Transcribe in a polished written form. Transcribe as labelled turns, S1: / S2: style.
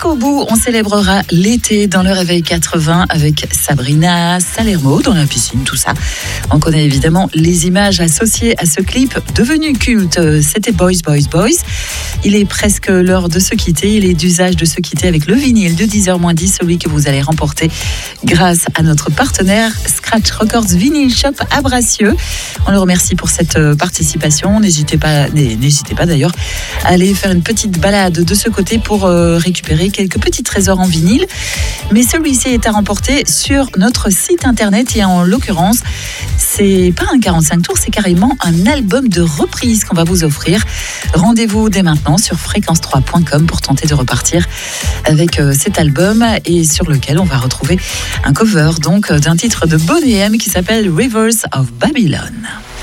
S1: Jusqu'au bout, on célébrera l'été dans le Réveil 80 avec Sabrina Salermo dans la piscine, tout ça. On connaît évidemment les images associées à ce clip devenu culte. C'était Boys, Boys, Boys. Il est presque l'heure de se quitter. Il est d'usage de se quitter avec le vinyle de 10h-10, celui que vous allez remporter grâce à notre partenaire Scratch Records Vinyl Shop à Bracieux. On le remercie pour cette participation. N'hésitez pas d'ailleurs à aller faire une petite balade de ce côté pour récupérer quelques petits trésors en vinyle. Mais celui-ci est à remporter sur notre site internet et en l'occurrence, c'est pas un 45 tours, c'est carrément un album de reprise qu'on va vous offrir. Rendez-vous dès maintenant sur fréquence3.com pour tenter de repartir avec cet album et sur lequel on va retrouver un cover donc d'un titre de Boney M qui s'appelle Rivers of Babylon.